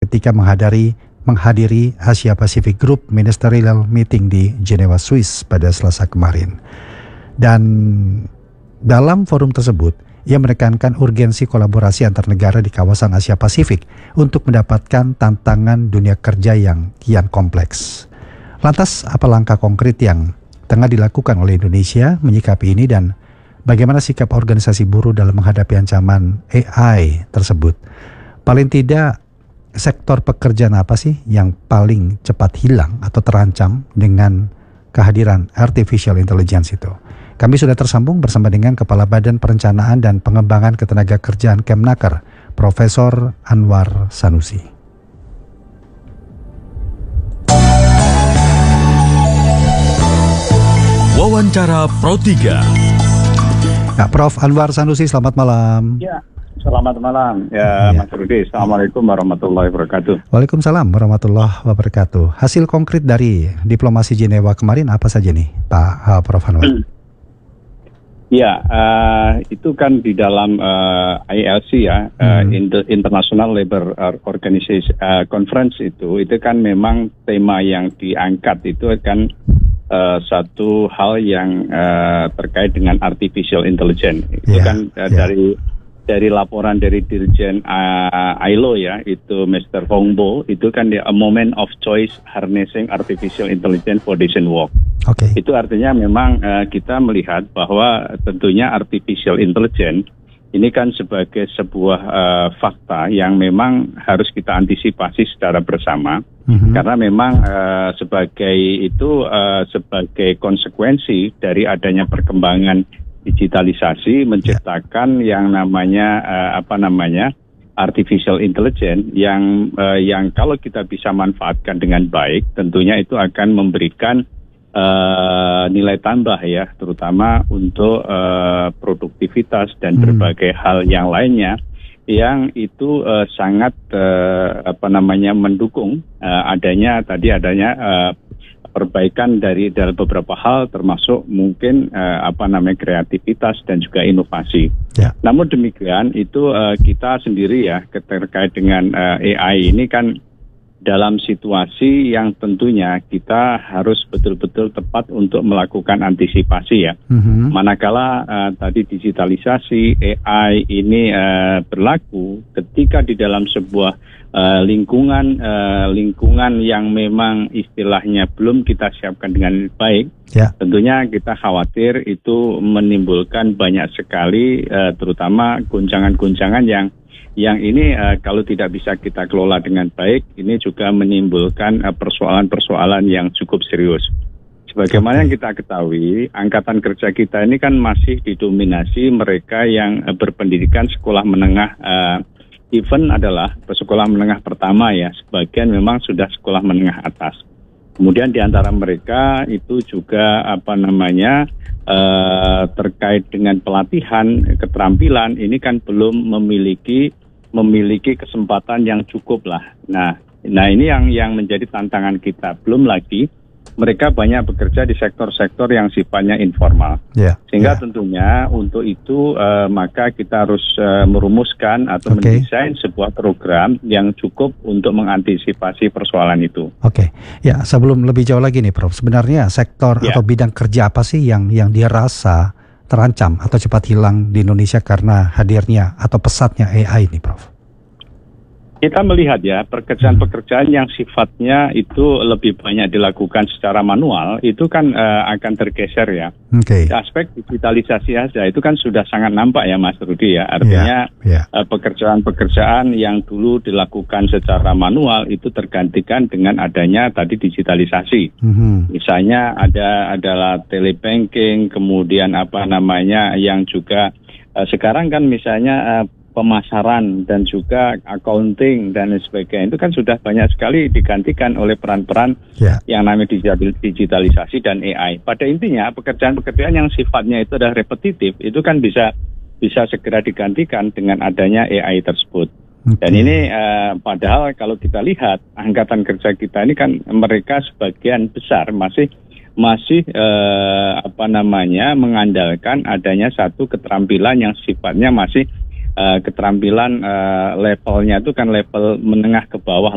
ketika menghadiri Asia Pacific Group Ministerial Meeting di Jenewa, Swiss pada Selasa kemarin. Dan dalam forum tersebut, ia menekankan urgensi kolaborasi antar negara di kawasan Asia Pasifik untuk mendapatkan tantangan dunia kerja yang kian kompleks. Lantas, apa langkah konkret yang tengah dilakukan oleh Indonesia menyikapi ini dan bagaimana sikap organisasi buruh dalam menghadapi ancaman AI tersebut? Paling tidak, sektor pekerjaan apa sih yang paling cepat hilang atau terancam dengan kehadiran artificial intelligence itu? Kami sudah tersambung bersama dengan Kepala Badan Perencanaan dan Pengembangan Ketenagakerjaan Kemnaker, Profesor Anwar Sanusi. Wawancara Pro 3. Ya, Prof. Anwar Sanusi, selamat malam. Ya, selamat malam. Ya, Mas Rudi, Assalamualaikum warahmatullahi wabarakatuh. Waalaikumsalam warahmatullahi wabarakatuh. Hasil konkret dari diplomasi Jenewa kemarin apa saja nih, Pak Prof. Anwar? Ya, itu kan di dalam ILC ya, International Labour Organization Conference itu kan memang tema yang diangkat itu kan satu hal yang terkait dengan artificial intelligence. Itu kan dari laporan dari Dirjen ILO ya, itu Mr. Hongbo, itu kan a moment of choice harnessing artificial intelligence for decent work. Okay. Itu artinya memang kita melihat bahwa tentunya artificial intelligence ini kan sebagai sebuah fakta yang memang harus kita antisipasi secara bersama, karena memang sebagai konsekuensi dari adanya perkembangan digitalisasi menciptakan yang namanya artificial intelligence yang kalau kita bisa manfaatkan dengan baik, tentunya itu akan memberikan nilai tambah ya, terutama untuk produktivitas dan berbagai hal yang lainnya yang itu sangat mendukung adanya perbaikan dari beberapa hal, termasuk mungkin kreativitas dan juga inovasi. Ya. Namun demikian itu kita sendiri ya terkait dengan AI ini kan dalam situasi yang tentunya kita harus betul-betul tepat untuk melakukan antisipasi ya. Manakala tadi digitalisasi AI ini berlaku ketika di dalam sebuah lingkungan yang memang istilahnya belum kita siapkan dengan baik, tentunya kita khawatir itu menimbulkan banyak sekali terutama goncangan-goncangan yang ini kalau tidak bisa kita kelola dengan baik, ini juga menimbulkan persoalan-persoalan yang cukup serius. Sebagaimana yang kita ketahui, angkatan kerja kita ini kan masih didominasi mereka yang berpendidikan sekolah menengah, even adalah sekolah menengah pertama ya, sebagian memang sudah sekolah menengah atas. Kemudian di antara mereka itu juga terkait dengan pelatihan, keterampilan, ini kan belum memiliki kesempatan yang cukup lah. Nah ini yang menjadi tantangan kita. Belum lagi mereka banyak bekerja di sektor-sektor yang sifatnya informal. Sehingga tentunya untuk itu maka kita harus merumuskan atau mendesain sebuah program yang cukup untuk mengantisipasi persoalan itu. Ya, sebelum lebih jauh lagi nih Prof, sebenarnya sektor atau bidang kerja apa sih yang dirasa terancam atau cepat hilang di Indonesia karena hadirnya atau pesatnya AI ini, Prof? Kita melihat ya, pekerjaan-pekerjaan yang sifatnya itu lebih banyak dilakukan secara manual, itu kan akan tergeser ya. Aspek digitalisasi saja itu kan sudah sangat nampak ya Mas Rudi ya. Artinya pekerjaan-pekerjaan yang dulu dilakukan secara manual itu tergantikan dengan adanya tadi digitalisasi. Misalnya adalah telebanking, kemudian yang juga sekarang kan misalnya pemasaran dan juga accounting dan lain sebagainya, itu kan sudah banyak sekali digantikan oleh peran-peran yang namanya digitalisasi dan AI. Pada intinya pekerjaan-pekerjaan yang sifatnya itu adalah repetitif itu kan bisa segera digantikan dengan adanya AI tersebut. Dan ini padahal kalau kita lihat angkatan kerja kita ini kan mereka sebagian besar masih mengandalkan adanya satu keterampilan yang sifatnya masih keterampilan levelnya itu kan level menengah ke bawah